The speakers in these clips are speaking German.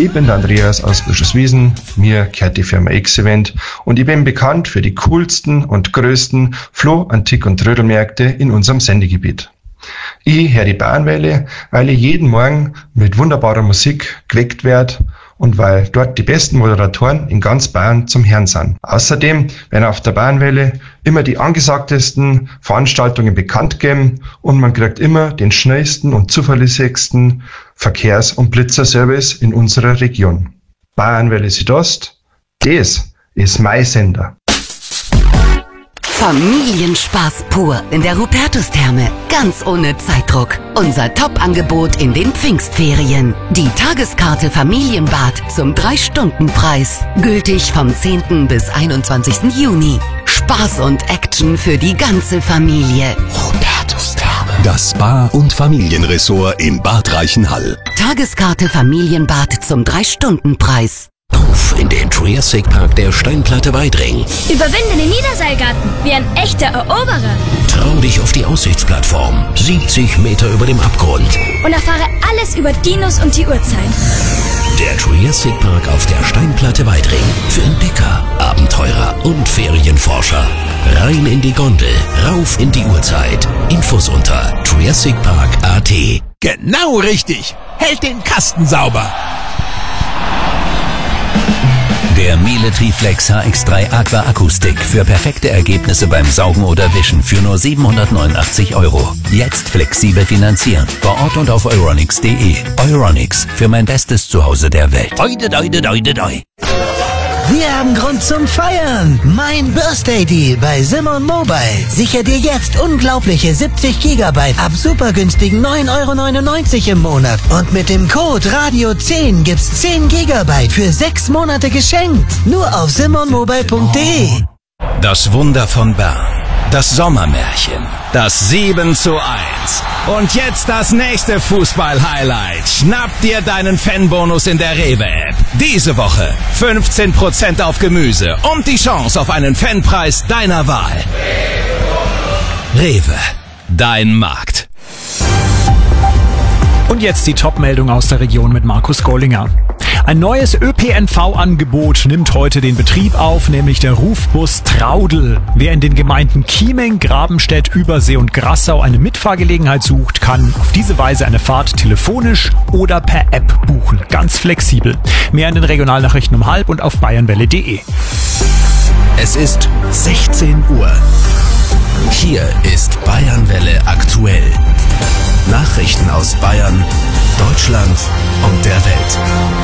Ich bin der Andreas aus Bischofswiesen, mir gehört die Firma X-Event und ich bin bekannt für die coolsten und größten Floh-, Antik- und Trödelmärkte in unserem Sendegebiet. Ich höre die Bayernwelle, weil ich jeden Morgen mit wunderbarer Musik geweckt werde und weil dort die besten Moderatoren in ganz Bayern zum Hören sind. Außerdem werden auf der Bayernwelle immer die angesagtesten Veranstaltungen bekannt gegeben und man kriegt immer den schnellsten und zuverlässigsten Verkehrs- und Blitzerservice in unserer Region. Bayernwelle Südost, das ist mein Sender. Familienspaß pur in der Rupertus-Therme. Ganz ohne Zeitdruck. Unser Top-Angebot in den Pfingstferien. Die Tageskarte Familienbad zum 3-Stunden-Preis. Gültig vom 10. bis 21. Juni. Spaß und Action für die ganze Familie. Rupertus-Therme. Das Spa- und Familienressort im Bad Reichenhall. Tageskarte Familienbad zum 3-Stunden-Preis. Auf in den Triassic Park der Steinplatte Weidring. Überwinde den Niederseilgarten wie ein echter Eroberer. Trau dich auf die Aussichtsplattform, 70 Meter über dem Abgrund. Und erfahre alles über Dinos und die Urzeit. Der Triassic Park auf der Steinplatte Weidring. Für Entdecker, Abenteurer und Ferienforscher. Rein in die Gondel, rauf in die Urzeit. Infos unter triassicpark.at. Genau richtig. Hält den Kasten sauber. Der Miele Triflex HX3 Aqua Akustik für perfekte Ergebnisse beim Saugen oder Wischen für nur 789 €. Jetzt flexibel finanzieren. Vor Ort und auf euronics.de. Euronics, für mein bestes Zuhause der Welt. Wir haben Grund zum Feiern. Mein Birthday Deal bei Simon Mobile. Sicher dir jetzt unglaubliche 70 GB ab super günstigen 9,99 € im Monat. Und mit dem Code Radio10 gibt's 10 GB für 6 Monate geschenkt. Nur auf simonmobile.de. Das Wunder von Bern. Das Sommermärchen. Das 7:1. Und jetzt das nächste Fußball-Highlight. Schnapp dir deinen Fanbonus in der Rewe-App. Diese Woche 15% auf Gemüse und die Chance auf einen Fanpreis deiner Wahl. Rewe. Dein Markt. Und jetzt die Top-Meldung aus der Region mit Markus Gollinger. Ein neues ÖPNV-Angebot nimmt heute den Betrieb auf, nämlich der Rufbus Traudl. Wer in den Gemeinden Chieming, Grabenstedt, Übersee und Grassau eine Mitfahrgelegenheit sucht, kann auf diese Weise eine Fahrt telefonisch oder per App buchen. Ganz flexibel. Mehr in den Regionalnachrichten um 12:30 und auf bayernwelle.de. Es ist 16 Uhr. Hier ist Bayernwelle aktuell. Nachrichten aus Bayern, Deutschland und der Welt.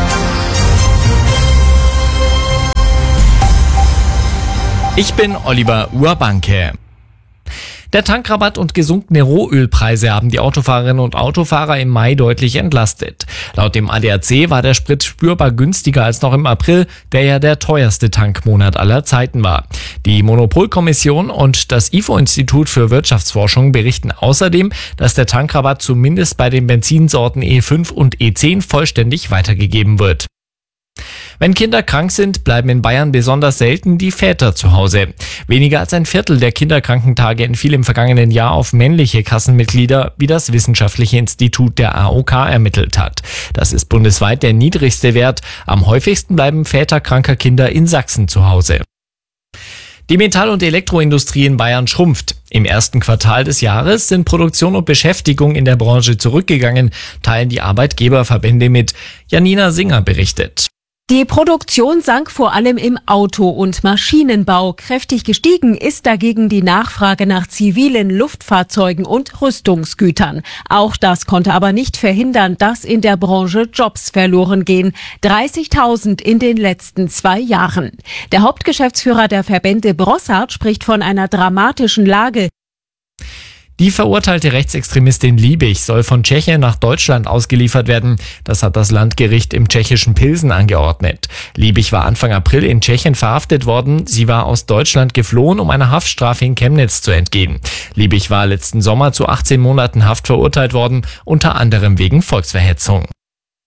Ich bin Oliver Urbanke. Der Tankrabatt und gesunkene Rohölpreise haben die Autofahrerinnen und Autofahrer im Mai deutlich entlastet. Laut dem ADAC war der Sprit spürbar günstiger als noch im April, der ja der teuerste Tankmonat aller Zeiten war. Die Monopolkommission und das IFO-Institut für Wirtschaftsforschung berichten außerdem, dass der Tankrabatt zumindest bei den Benzinsorten E5 und E10 vollständig weitergegeben wird. Wenn Kinder krank sind, bleiben in Bayern besonders selten die Väter zu Hause. Weniger als ein Viertel der Kinderkrankentage entfiel im vergangenen Jahr auf männliche Kassenmitglieder, wie das Wissenschaftliche Institut der AOK ermittelt hat. Das ist bundesweit der niedrigste Wert. Am häufigsten bleiben Väter kranker Kinder in Sachsen zu Hause. Die Metall- und Elektroindustrie in Bayern schrumpft. Im ersten Quartal des Jahres sind Produktion und Beschäftigung in der Branche zurückgegangen, teilen die Arbeitgeberverbände mit. Janina Singer berichtet. Die Produktion sank vor allem im Auto- und Maschinenbau. Kräftig gestiegen ist dagegen die Nachfrage nach zivilen Luftfahrzeugen und Rüstungsgütern. Auch das konnte aber nicht verhindern, dass in der Branche Jobs verloren gehen. 30.000 in den letzten 2 Jahren. Der Hauptgeschäftsführer der Verbände Brossard spricht von einer dramatischen Lage. Die verurteilte Rechtsextremistin Liebig soll von Tschechien nach Deutschland ausgeliefert werden. Das hat das Landgericht im tschechischen Pilsen angeordnet. Liebig war Anfang April in Tschechien verhaftet worden. Sie war aus Deutschland geflohen, um einer Haftstrafe in Chemnitz zu entgehen. Liebig war letzten Sommer zu 18 Monaten Haft verurteilt worden, unter anderem wegen Volksverhetzung.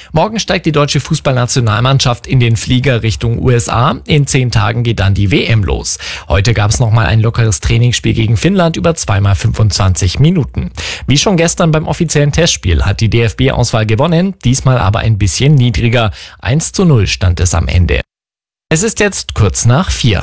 Morgen steigt die deutsche Fußballnationalmannschaft in den Flieger Richtung USA. In 10 Tagen geht dann die WM los. Heute gab es nochmal ein lockeres Trainingsspiel gegen Finnland über 2x25 Minuten. Wie schon gestern beim offiziellen Testspiel hat die DFB-Auswahl gewonnen, diesmal aber ein bisschen niedriger. 1:0 stand es am Ende. Es ist jetzt kurz nach 4.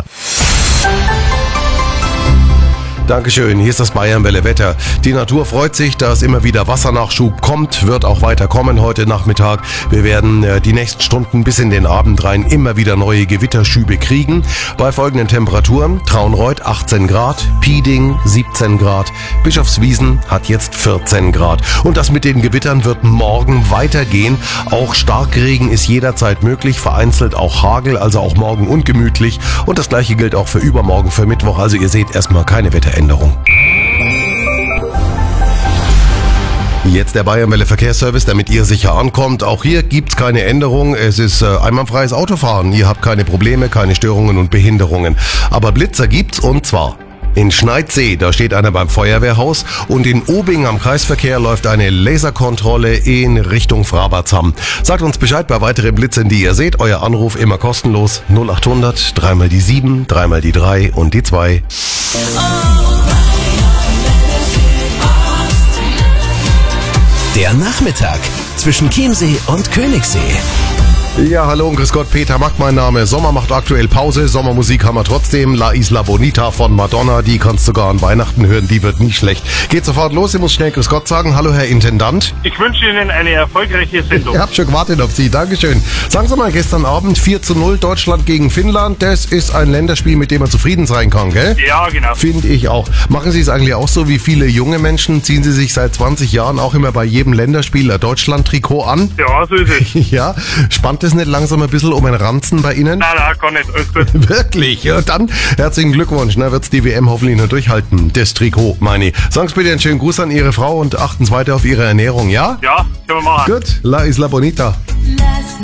Dankeschön, hier ist das Bayernwelle Wetter. Die Natur freut sich, dass immer wieder Wassernachschub kommt, wird auch weiter kommen heute Nachmittag. Wir werden die nächsten Stunden bis in den Abend rein immer wieder neue Gewitterschübe kriegen. Bei folgenden Temperaturen: Traunreut 18 Grad, Pieding 17 Grad, Bischofswiesen hat jetzt 14 Grad. Und das mit den Gewittern wird morgen weitergehen. Auch Starkregen ist jederzeit möglich, vereinzelt auch Hagel, also auch morgen ungemütlich. Und das gleiche gilt auch für übermorgen, für Mittwoch. Also ihr seht erstmal keine Wetteränderung. Jetzt der Bayernwelle Verkehrsservice, damit ihr sicher ankommt. Auch hier gibt's keine Änderung. Es ist einwandfreies Autofahren. Ihr habt keine Probleme, keine Störungen und Behinderungen. Aber Blitzer gibt's, und zwar in Schneidsee, da steht einer beim Feuerwehrhaus, und in Obing am Kreisverkehr läuft eine Laserkontrolle in Richtung Frabertshamm. Sagt uns Bescheid bei weiteren Blitzern, die ihr seht. Euer Anruf immer kostenlos. 0800 3 die 7, 3 die 3 und die 2. Der Nachmittag zwischen Chiemsee und Königssee. Ja, hallo und grüß Gott, Peter Mack mein Name. Sommer macht aktuell Pause, Sommermusik haben wir trotzdem. La Isla Bonita von Madonna, die kannst du sogar an Weihnachten hören, die wird nicht schlecht. Geht sofort los, ich muss schnell grüß Gott sagen. Hallo Herr Intendant. Ich wünsche Ihnen eine erfolgreiche Sendung. Ich hab schon gewartet auf Sie, Dankeschön. Sagen Sie mal, gestern Abend 4:0 Deutschland gegen Finnland, das ist ein Länderspiel, mit dem man zufrieden sein kann, gell? Ja, genau. Finde ich auch. Machen Sie es eigentlich auch so wie viele junge Menschen? Ziehen Sie sich seit 20 Jahren auch immer bei jedem Länderspiel ein Deutschland-Trikot an? Ja, so ist es. Ja, spannt es nicht langsam ein bisschen um den Ranzen bei Ihnen? Nein, gar nicht, alles gut. Wirklich? Ja, dann herzlichen Glückwunsch, ne? Wird's die WM hoffentlich noch durchhalten, das Trikot, meine ich. Sagen Sie bitte einen schönen Gruß an Ihre Frau und achten Sie weiter auf Ihre Ernährung, ja? Ja, können wir machen. Gut, La Isla Bonita.